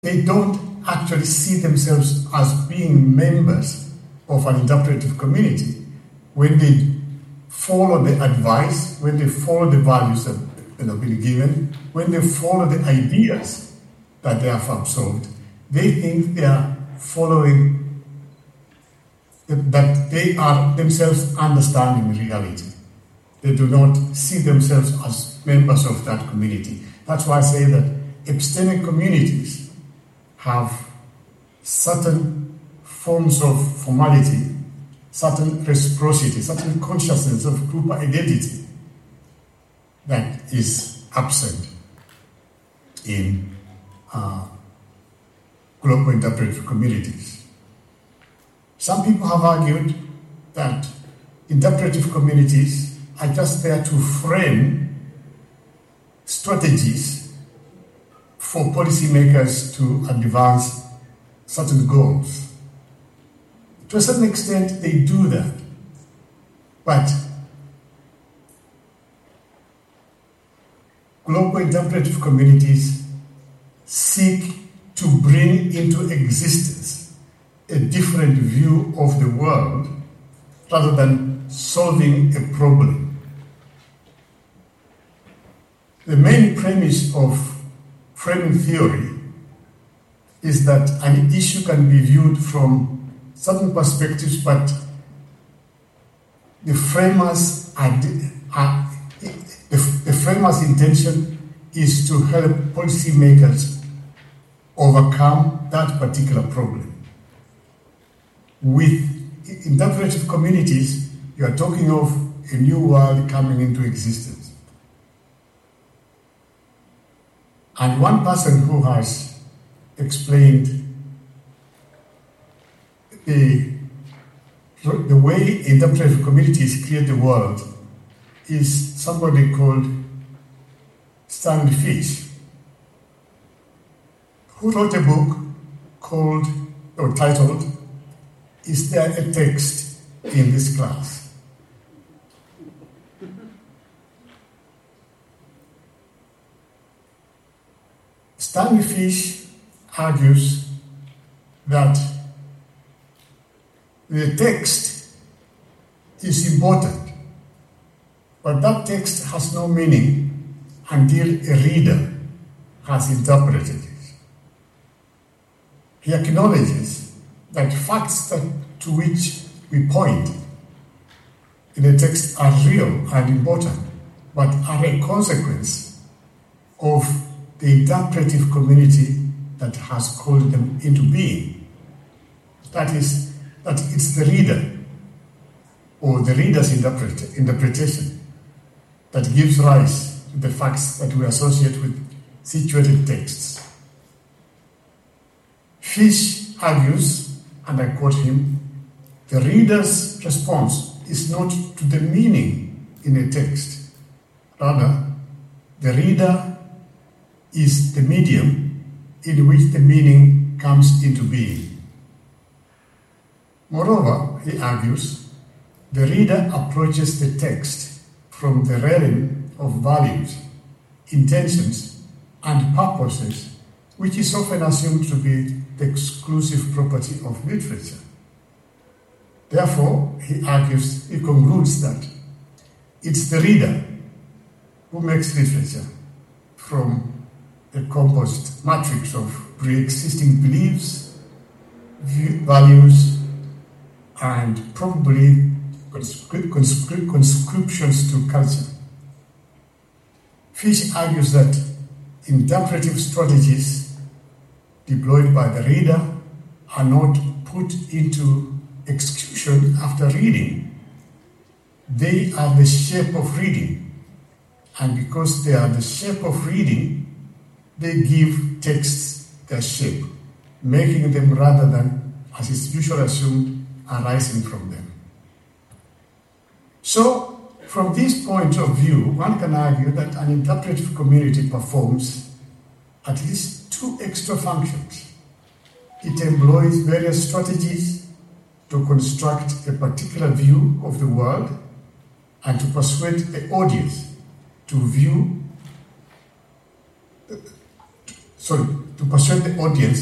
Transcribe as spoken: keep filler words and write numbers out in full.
they don't actually see themselves as being members of an interpretive community when they follow the advice, when they follow the values that have been given, when they follow the ideas that they have absorbed. They think they are following, that they are themselves understanding reality. They do not see themselves as members of that community. That's why I say that epistemic communities have certain forms of formality, certain reciprocity, certain consciousness of group identity that is absent in uh, global interpretive communities. Some people have argued that interpretive communities are just there to frame strategies for policymakers to advance certain goals. To a certain extent, they do that. But global interpretive communities seek to bring into existence a different view of the world rather than solving a problem. The main premise of framing theory is that an issue can be viewed from certain perspectives, but the framers are, are the, the framers' intention is to help policymakers overcome that particular problem. With interpretive communities, you are talking of a new world coming into existence. And one person who has explained the, the way interpretive communities create the world is somebody called Stanley Fish, who wrote a book called, or titled, Is There a Text in This Class? Stanley Fish argues that the text is important, but that text has no meaning until a reader has interpreted it. He acknowledges that facts that, to which we point in a text are real and important, but are a consequence of the interpretive community that has called them into being. That is, that it's the reader or the reader's interpret, interpretation that gives rise to the facts that we associate with situated texts. Fish argues, and I quote him, the reader's response is not to the meaning in a text. Rather, the reader is the medium in which the meaning comes into being. Moreover, he argues, the reader approaches the text from the realm of values, intentions, and purposes, which is often assumed to be the exclusive property of literature. Therefore, he argues, he concludes that it's the reader who makes literature from a composite matrix of pre-existing beliefs, values, and probably conscrip- conscriptions to culture. Fish argues that interpretive strategies deployed by the reader are not put into execution after reading. They are the shape of reading, and because they are the shape of reading, they give texts their shape, making them rather than, as is usually assumed, arising from them. So, from this point of view, one can argue that an interpretive community performs at least two extra functions. It employs various strategies to construct a particular view of the world and to persuade the audience to view sorry, to persuade the audience